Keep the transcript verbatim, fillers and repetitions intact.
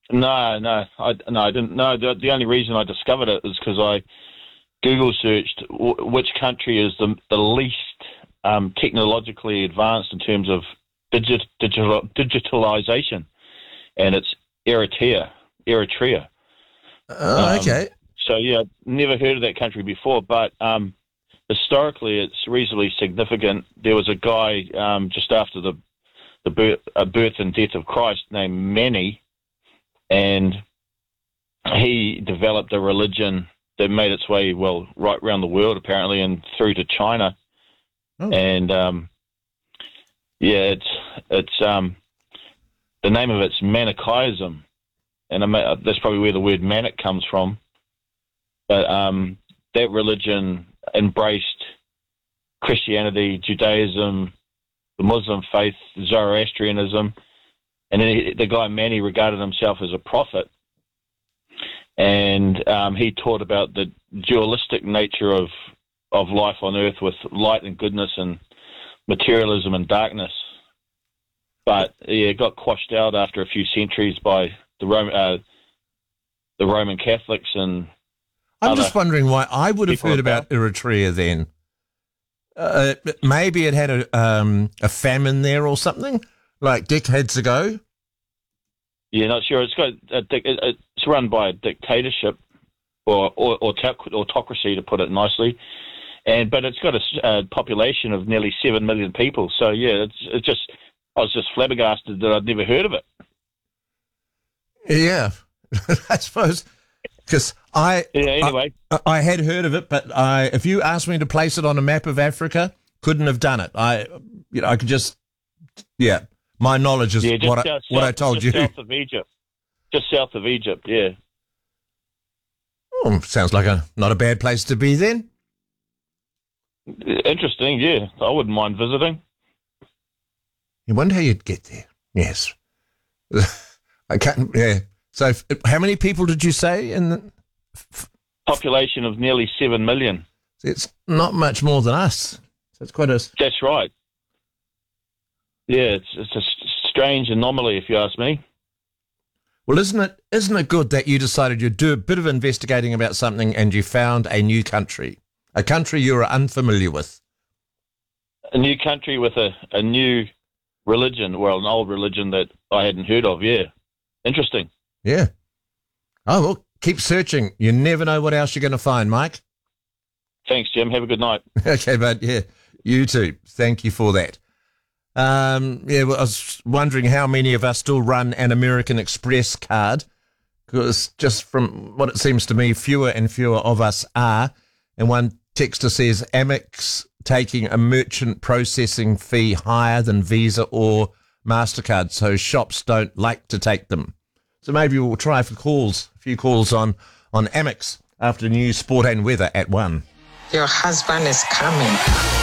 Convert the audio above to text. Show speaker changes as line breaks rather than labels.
No, no, I no, I didn't. No, the, the only reason I discovered it is because I Google searched w- which country is the the least um, technologically advanced in terms of digit, digital, digitalization, and it's Eritrea. Eritrea.
Oh,
Um,
okay.
so yeah, never heard of that country before, but um, historically it's reasonably significant. There was a guy um, just after the the birth, uh, birth and death of Christ named Mani, and he developed a religion that made its way, well, right around the world apparently, and through to China.
Oh.
And um, yeah, it's it's um, the name of it's Manichaeism, and I may, that's probably where the word manic comes from. But um, that religion embraced Christianity, Judaism, the Muslim faith, Zoroastrianism, and then he, the guy Mani regarded himself as a prophet, and um, he taught about the dualistic nature of of life on earth, with light and goodness and materialism and darkness. But yeah, it got quashed out after a few centuries by the Roman uh, the Roman Catholics and.
I'm just wondering why I would have heard about Eritrea then. Uh, maybe it had a um, a famine there or something, like decades ago.
Yeah, not sure. It's got a, it's run by a dictatorship or, or, or autocracy, to put it nicely, and but it's got a, a population of nearly seven million people. So yeah, it's it's just I was just flabbergasted that I'd never heard of it.
Yeah, I suppose. Because I,
yeah, anyway.
I, I had heard of it, but I, if you asked me to place it on a map of Africa, couldn't have done it. I, you know, I could just, yeah, my knowledge is
yeah,
what,
south,
I, what I told
just
you.
South of Egypt, just south of Egypt, yeah.
Oh, sounds like a not a bad place to be then.
Interesting, yeah. I wouldn't mind visiting.
You wonder how you'd get there. Yes, I can't. Yeah. So, how many people did you say in the
population of nearly seven million?
It's not much more than us. So it's quite a.
That's right. Yeah, it's it's a strange anomaly, if you ask me.
Well, isn't it isn't it good that you decided you'd do a bit of investigating about something and you found a new country, a country you were unfamiliar with,
a new country with a, a new religion, well, an old religion that I hadn't heard of. Yeah, interesting.
Yeah. Oh, well, keep searching. You never know what else you're going to find, Mike.
Thanks, Jim. Have a good night.
Okay, but yeah, you too. Thank you for that. Um, yeah, well, I was wondering how many of us still run an American Express card, because just from what it seems to me, fewer and fewer of us are. And one texter says Amex taking a merchant processing fee higher than Visa or MasterCard, so shops don't like to take them. So maybe we'll try for calls, a few calls on, on Amex after news, sport and weather at one.
Your husband is coming.